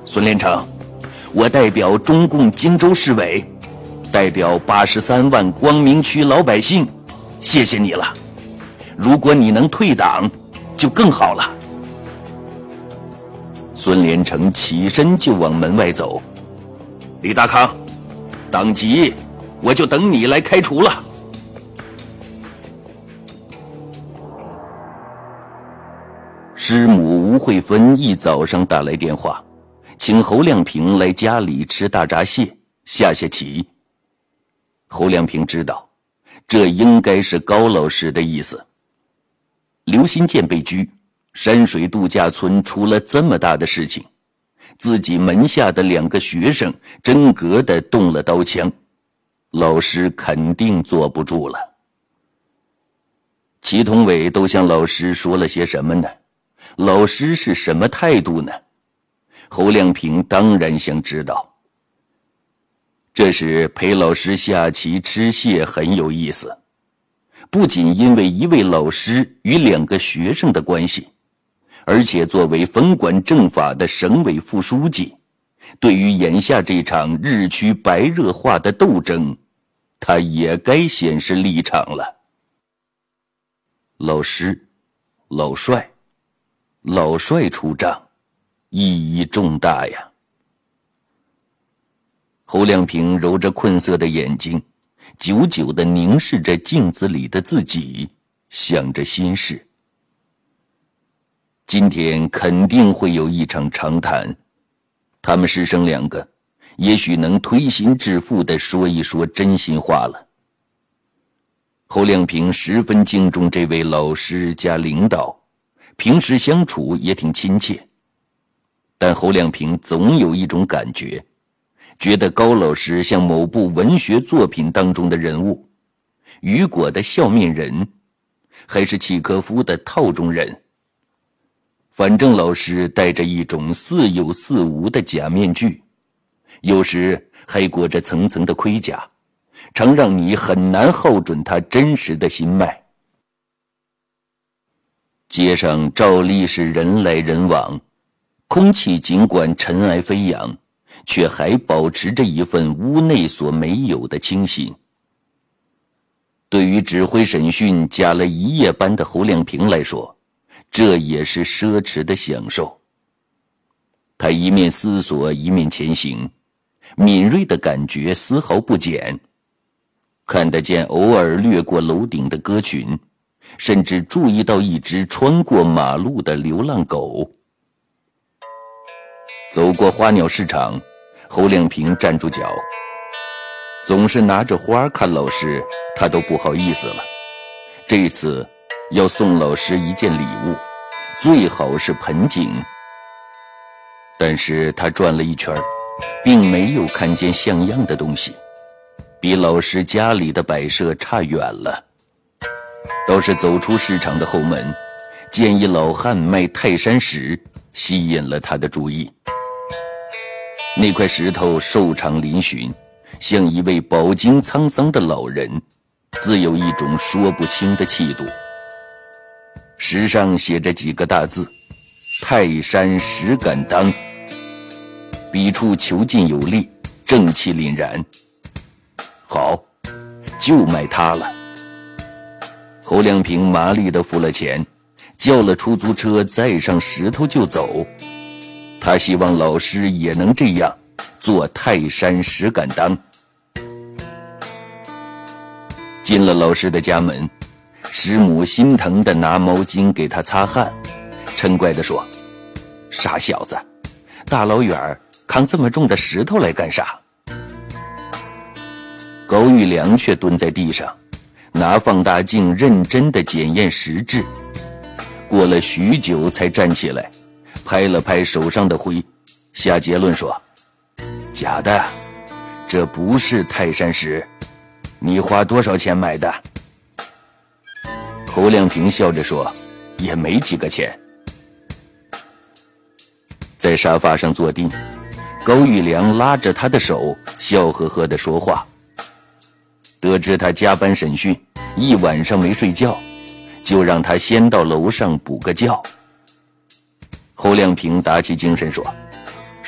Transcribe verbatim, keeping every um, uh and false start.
孙连成，我代表中共荆州市委，代表八十三万光明区老百姓，谢谢你了。如果你能退党，就更好了。孙连成起身就往门外走。李大康，党籍我就等你来开除了。师母吴慧芬一早上打来电话，请侯亮平来家里吃大闸蟹，下下棋。侯亮平知道，这应该是高老师的意思。刘新建被拘，山水度假村出了这么大的事情，自己门下的两个学生真格的动了刀枪，老师肯定坐不住了。祁同伟都向老师说了些什么呢？老师是什么态度呢？侯亮平当然想知道。这时陪老师下棋吃蟹很有意思，不仅因为一位老师与两个学生的关系，而且作为分管政法的省委副书记，对于眼下这场日趋白热化的斗争，他也该显示立场了。老师，老帅，老帅出帐，意义重大呀。侯亮平揉着困涩的眼睛，久久地凝视着镜子里的自己，想着心事。今天肯定会有一场长谈，他们师生两个也许能推心置腹地说一说真心话了。侯亮平十分敬重这位老师加领导，平时相处也挺亲切，但侯亮平总有一种感觉，觉得高老师像某部文学作品当中的人物，雨果的笑面人，还是契诃夫的套中人。反正老师戴着一种似有似无的假面具，有时还裹着层层的盔甲，常让你很难耗准他真实的心脉。街上照例是人来人往，空气尽管尘埃飞扬，却还保持着一份屋内所没有的清新。对于指挥审讯加了一夜班的侯亮平来说，这也是奢侈的享受。他一面思索一面前行，敏锐的感觉丝毫不减，看得见偶尔掠过楼顶的鸽群，甚至注意到一只穿过马路的流浪狗。走过花鸟市场，侯亮平站住脚，总是拿着花看老师，他都不好意思了。这次要送老师一件礼物，最好是盆景。但是他转了一圈，并没有看见像样的东西，比老师家里的摆设差远了。倒是走出市场的后门，见一老汉卖泰山石，吸引了他的注意。那块石头瘦长嶙峋，像一位饱经沧桑的老人，自有一种说不清的气度。石上写着几个大字：泰山石敢当，笔触遒劲有力，正气凛然。好，就买它了。侯亮平麻利地付了钱，叫了出租车，载上石头就走。他希望老师也能这样做泰山石敢当。进了老师的家门，师母心疼地拿毛巾给他擦汗，嗔怪地说：傻小子，大老远扛这么重的石头来干啥？高玉良却蹲在地上，拿放大镜认真地检验石质，过了许久才站起来，拍了拍手上的灰，下结论说：假的，这不是泰山石，你花多少钱买的？侯亮平笑着说：也没几个钱。在沙发上坐定，高玉良拉着他的手，笑呵呵地说话。得知他加班审讯，一晚上没睡觉，就让他先到楼上补个觉。侯亮平打起精神说：